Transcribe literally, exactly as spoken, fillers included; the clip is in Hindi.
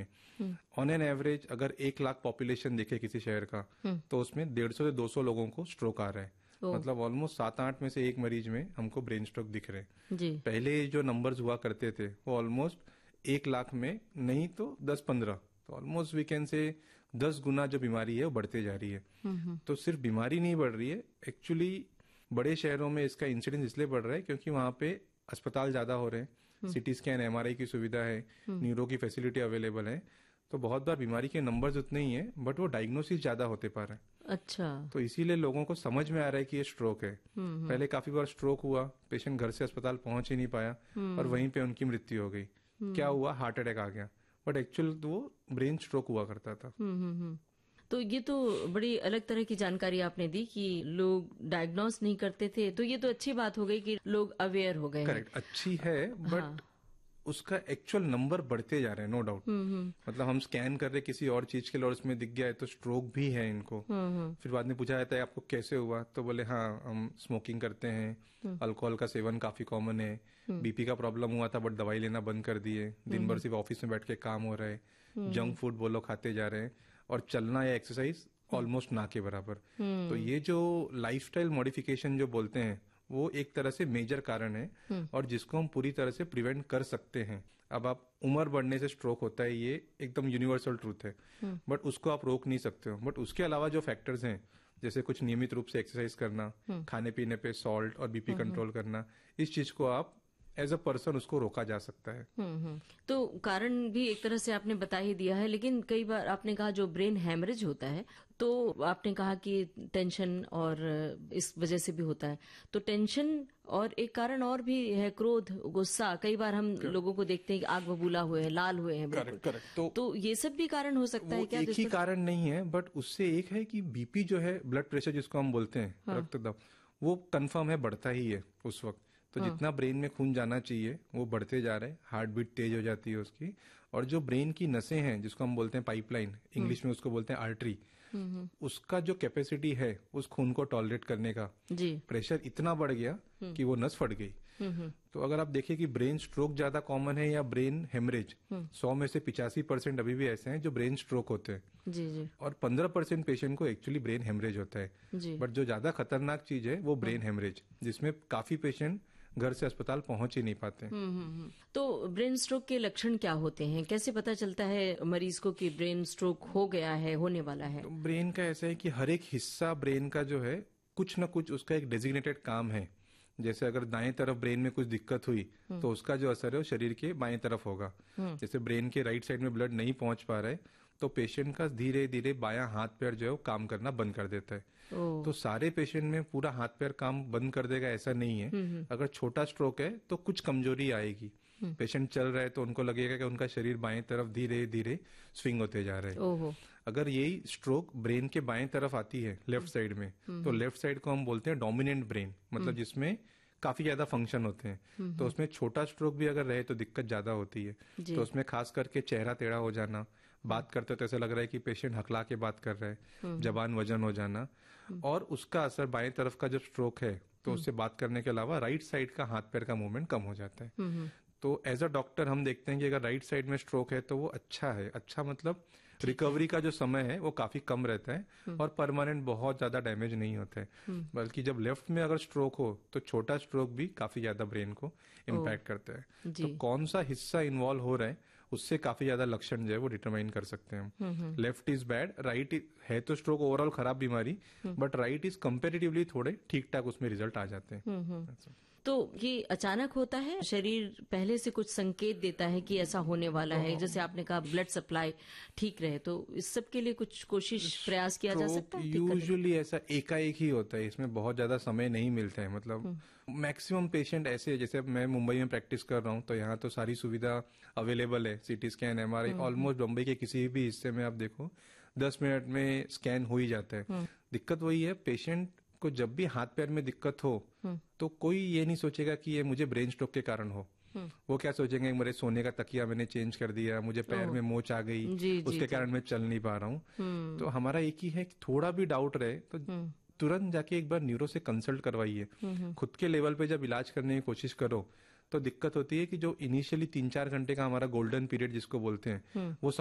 में। ऑन एन एवरेज अगर एक लाख पॉपुलेशन देखे किसी शहर का, तो उसमें डेढ़ सौ से दो सौ लोगों को स्ट्रोक आ रहा है। मतलब ऑलमोस्ट सात आठ में से एक मरीज में हमको ब्रेन स्ट्रोक दिख रहे हैं। जी। पहले जो नंबर्स हुआ करते थे वो ऑलमोस्ट एक लाख में नहीं तो दस पंद्रह, तो ऑलमोस्ट वी कैन से दस गुना जो बीमारी है वो बढ़ते जा रही है। तो सिर्फ बीमारी नहीं बढ़ रही है, एक्चुअली बड़े शहरों में इसका इंसिडेंस इसलिए बढ़ रहा है क्योंकि वहां पे अस्पताल ज्यादा हो रहे हैं, सिटी स्कैन एमआरआई की सुविधा है, न्यूरो की फैसिलिटी अवेलेबल है, तो बहुत बार बीमारी के नंबर्स उतने ही है बट वो डायग्नोसिस ज्यादा होते पा रहे हैं। अच्छा। तो इसीलिए लोगों को समझ में आ रहा है कि ये स्ट्रोक है। पहले काफी बार स्ट्रोक हुआ, पेशेंट घर से अस्पताल पहुंच ही नहीं पाया और वहीं पे उनकी मृत्यु हो गई। क्या हुआ, हार्ट अटैक आ गया, बट एक्चुअल तो वो ब्रेन स्ट्रोक हुआ करता था। तो ये तो बड़ी अलग तरह की जानकारी आपने दी कि लोग डायग्नोस नहीं करते थे, तो ये तो अच्छी बात हो गई कि लोग अवेयर हो गए। करेक्ट, अच्छी है बट हाँ। उसका एक्चुअल नंबर बढ़ते जा रहे हैं, नो डाउट। मतलब हम स्कैन कर रहे किसी और चीज के लिए और उसमें दिख गया है तो स्ट्रोक भी है इनको। फिर बाद में पूछा जाता है आपको कैसे हुआ, तो बोले हाँ हम स्मोकिंग करते हैं, अल्कोहल का सेवन काफी कॉमन है, बीपी का प्रॉब्लम हुआ था बट दवाई लेना बंद कर दिए, दिन भर सिर्फ ऑफिस में बैठ के काम हो रहा है, जंक फूड बोलो खाते जा रहे हैं, और चलना या एक्सरसाइज ऑलमोस्ट ना के बराबर। तो ये जो लाइफस्टाइल मॉडिफिकेशन जो बोलते हैं वो एक तरह से मेजर कारण है और जिसको हम पूरी तरह से प्रिवेंट कर सकते हैं। अब आप उम्र बढ़ने से स्ट्रोक होता है, ये एकदम यूनिवर्सल ट्रूथ है, बट उसको आप रोक नहीं सकते हो। बट उसके अलावा जो फैक्टर्स हैं, जैसे कुछ नियमित रूप से एक्सरसाइज करना, खाने पीने पे सॉल्ट और बीपी कंट्रोल करना, इस चीज को आप एज अ पर्सन उसको रोका जा सकता है। हम्म तो कारण भी एक तरह से आपने बता ही दिया है, लेकिन कई बार आपने कहा जो ब्रेन हैमरेज होता है, तो आपने कहा कि टेंशन और इस वजह से भी होता है। तो टेंशन और एक कारण और भी है, क्रोध, गुस्सा। कई बार हम लोगों को देखते हैं कि आग बबूला हुए हैं, लाल हुए हैं। Correct correct. तो, तो ये सब भी कारण हो सकता है क्या? एक ही कारण नहीं है, बट उससे एक है कि बीपी जो है, ब्लड प्रेशर जिसको हम बोलते हैं, हाँ। रक्तदाब, वो कंफर्म है बढ़ता ही है उस वक्त। तो हाँ। जितना ब्रेन में खून जाना चाहिए वो बढ़ते जा रहे हैं, हार्ट बीट तेज हो जाती है उसकी, और जो ब्रेन की नसें हैं जिसको हम बोलते हैं पाइपलाइन, इंग्लिश में उसको बोलते हैं आर्टरी, उसका जो कैपेसिटी है उस खून को टॉलरेट करने का, जी। प्रेशर इतना बढ़ गया कि वो नस फट गई। तो अगर आप देखिए कि ब्रेन स्ट्रोक ज्यादा कॉमन है या ब्रेन हेमरेज, सौ में से पिचासी परसेंट अभी भी ऐसे हैं जो ब्रेन स्ट्रोक होते हैं, जी जी। और पंद्रह परसेंट पेशेंट को एक्चुअली ब्रेन हेमरेज होता है। बट जो ज्यादा खतरनाक चीज है वो ब्रेन हेमरेज, जिसमें काफी पेशेंट घर से अस्पताल पहुंच ही नहीं पाते। हम्म तो ब्रेन स्ट्रोक के लक्षण क्या होते हैं? कैसे पता चलता है मरीज को कि ब्रेन स्ट्रोक हो गया है, होने वाला है? तो ब्रेन का ऐसा है कि हर एक हिस्सा ब्रेन का जो है कुछ न कुछ उसका एक डेजिग्नेटेड काम है। जैसे अगर दाएं तरफ ब्रेन में कुछ दिक्कत हुई तो उसका जो असर है वो शरीर के बाएं तरफ होगा। जैसे ब्रेन के राइट साइड में ब्लड नहीं पहुंच पा रहा है तो पेशेंट का धीरे धीरे बायां हाथ पैर जो है वो काम करना बंद कर देता है। तो सारे पेशेंट में पूरा हाथ पैर काम बंद कर देगा ऐसा नहीं है। अगर छोटा स्ट्रोक है तो कुछ कमजोरी आएगी, पेशेंट चल रहा है तो उनको लगेगा कि उनका शरीर बाएं तरफ धीरे धीरे स्विंग होते जा रहे हैं। अगर यही स्ट्रोक ब्रेन के बाएं तरफ आती है लेफ्ट साइड में, तो लेफ्ट साइड को हम बोलते हैं डोमिनेंट ब्रेन, मतलब जिसमें काफी ज्यादा फंक्शन होते हैं। तो उसमें छोटा स्ट्रोक भी अगर रहे तो दिक्कत ज्यादा होती है। तो उसमें खास करके चेहरा टेढ़ा हो जाना, बात करते तो ऐसा लग रहा है कि पेशेंट हकला के बात कर रहा है, जबान वजन हो जाना, और उसका असर बाएं तरफ का जब स्ट्रोक है तो उससे बात करने के अलावा राइट साइड का हाथ पैर का मूवमेंट कम हो जाता है। तो एज अ डॉक्टर हम देखते हैं कि अगर राइट साइड में स्ट्रोक है तो वो अच्छा है। अच्छा मतलब रिकवरी का जो समय है वो काफी कम रहता है और परमानेंट बहुत ज्यादा डैमेज नहीं होता है। बल्कि जब लेफ्ट में अगर स्ट्रोक हो तो छोटा स्ट्रोक भी काफी ज्यादा ब्रेन को इम्पैक्ट करता है। तो कौन सा हिस्सा इन्वॉल्व हो रहा है उससे काफी ज्यादा लक्षण जो है वो डिटरमाइन कर सकते हैं हम। लेफ्ट इज बैड, राइट है तो स्ट्रोक ओवरऑल खराब बीमारी, बट राइट इज कंपेरेटिवली थोड़े ठीक ठाक उसमें रिजल्ट आ जाते हैं। तो ये अचानक होता है, शरीर पहले से कुछ संकेत देता है कि ऐसा होने वाला है? जैसे आपने कहा ब्लड सप्लाई ठीक रहे, तो इस सब के लिए कुछ कोशिश प्रयास किया जा सकता है? यूजुअली ऐसा एकाएक ही होता है, इसमें बहुत ज्यादा समय नहीं मिलता है। मतलब मैक्सिमम पेशेंट ऐसे है, जैसे मैं मुंबई में प्रैक्टिस कर रहा हूँ तो यहाँ तो सारी सुविधा अवेलेबल है, CT scan, MRI, almost Bombay के किसी भी हिस्से में आप देखो दस मिनट में स्कैन हो ही जाता है। दिक्कत वही है, पेशेंट को जब भी हाथ पैर में दिक्कत हो तो कोई ये नहीं सोचेगा कि ये मुझे ब्रेन स्ट्रोक के कारण हो। वो क्या सोचेंगे, मेरे सोने का तकिया मैंने चेंज कर दिया, मुझे पैर में मोच आ गई, जी, उसके जी, कारण जी. मैं चल नहीं पा रहा हूँ। तो हमारा एक ही है कि थोड़ा भी डाउट रहे तो तुरंत जाके एक बार न्यूरो से कंसल्ट करवाइए। खुद के लेवल पे जब इलाज करने की कोशिश करो तो दिक्कत होती है कि जो इनिशियली तीन चार घंटे का हमारा गोल्डन पीरियड जिसको बोलते हैं वो